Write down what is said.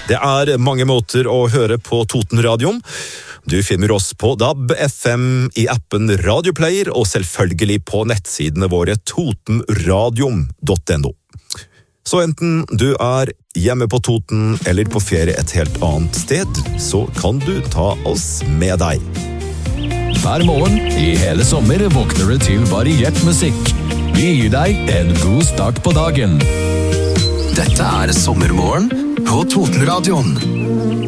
Det mange måter å høre på Totenradioen. Du finner oss på DAB, FM, i appen Radioplayer, og selvfølgelig på nettsidene våre totenradion.no. Så enten du hjemme på Toten eller på ferie et helt annet sted, så kan du ta oss med deg. Hver morgen i hele sommer våkner du til variert musikk. Vi gir deg en god start på dagen. Dette Sommermorgen på Totenradioen.